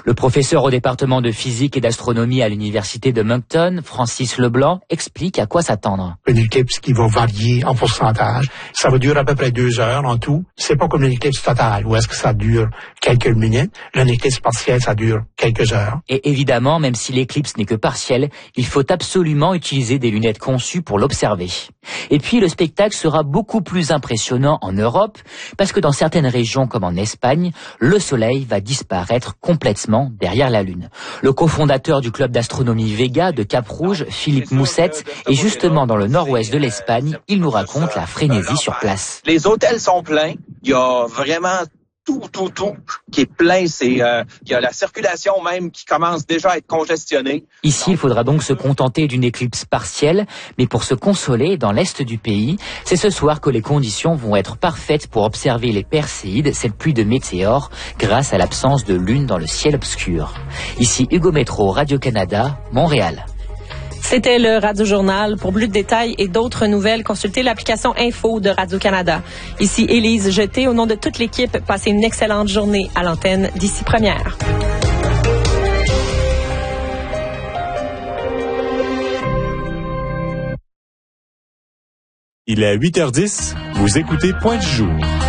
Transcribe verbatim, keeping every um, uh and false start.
Le professeur au département de physique et d'astronomie à l'université de Moncton, Francis Leblanc, explique à quoi s'attendre. Une éclipse qui va varier en pourcentage. Ça va durer à peu près deux heures en tout. C'est pas comme une éclipse totale où est-ce que ça dure quelques minutes. Une éclipse partielle, ça dure quelques heures. Et évidemment, même si l'éclipse n'est que partielle, il faut absolument utiliser des lunettes conçues pour l'observer. Et puis le spectacle sera beaucoup plus impressionnant en Europe, parce que dans certaines régions comme en Espagne, le soleil va disparaître complètement derrière la Lune. Le cofondateur du club d'astronomie Vega de Cap-Rouge, Philippe Moussette, est justement dans le nord-ouest de l'Espagne. Il nous raconte la frénésie sur place. Les hôtels sont pleins. Il y a vraiment tout, tout, tout qui est plein. C'est, euh, il y a la circulation même qui commence déjà à être congestionnée. Ici, il faudra donc se contenter d'une éclipse partielle, mais pour se consoler, dans l'est du pays, c'est ce soir que les conditions vont être parfaites pour observer les Perséides, cette pluie de météores, grâce à l'absence de lune dans le ciel obscur. Ici Hugo Métro, Radio-Canada, Montréal. C'était le Radio-Journal. Pour plus de détails et d'autres nouvelles, consultez l'application Info de Radio-Canada. Ici Élise Jeté, au nom de toute l'équipe, passez une excellente journée à l'antenne d'ici première. Il est huit heures dix, vous écoutez Point du jour.